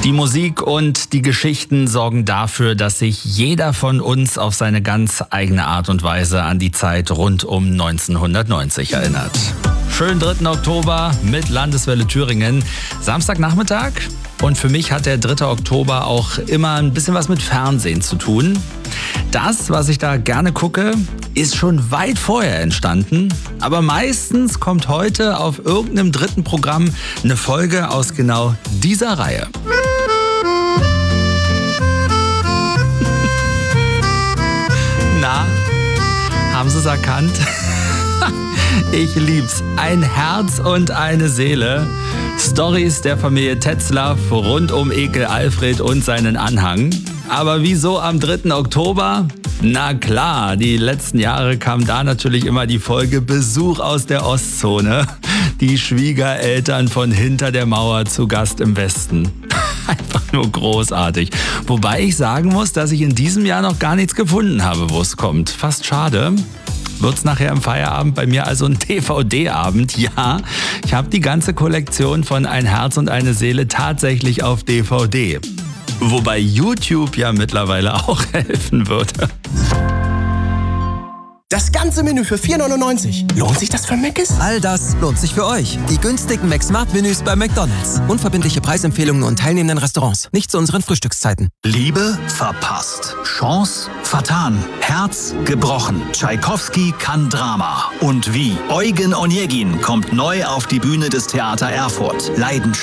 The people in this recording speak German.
Die Musik und die Geschichten sorgen dafür, dass sich jeder von uns auf seine ganz eigene Art und Weise an die Zeit rund um 1990 erinnert. Schönen 3. Oktober mit Landeswelle Thüringen, Samstagnachmittag. Und für mich hat der 3. Oktober auch immer ein bisschen was mit Fernsehen zu tun. Das, was ich da gerne gucke, ist schon weit vorher entstanden. Aber meistens kommt heute auf irgendeinem dritten Programm eine Folge aus genau dieser Reihe. Na, haben Sie es erkannt? Ich lieb's. Ein Herz und eine Seele. Storys der Familie Tetzlaff rund um Ekel Alfred und seinen Anhang. Aber wieso am 3. Oktober? Na klar, die letzten Jahre kam da natürlich immer die Folge Besuch aus der Ostzone. Die Schwiegereltern von hinter der Mauer zu Gast im Westen. Einfach nur großartig. Wobei ich sagen muss, dass ich in diesem Jahr noch gar nichts gefunden habe, wo es kommt. Fast schade. Wird's nachher im Feierabend bei mir also ein DVD-Abend? Ja, ich habe die ganze Kollektion von Ein Herz und eine Seele tatsächlich auf DVD. Wobei YouTube ja mittlerweile auch helfen würde. Das ganze Menü für 4,99. Lohnt sich das für Mc's? All das lohnt sich für euch. Die günstigen McSmart-Menüs bei McDonald's. Unverbindliche Preisempfehlungen und teilnehmenden Restaurants. Nicht zu unseren Frühstückszeiten. Liebe verpasst. Chance vertan. Herz gebrochen. Tschaikowski kann Drama. Und wie? Eugen Onegin kommt neu auf die Bühne des Theater Erfurt. Leidenschaft.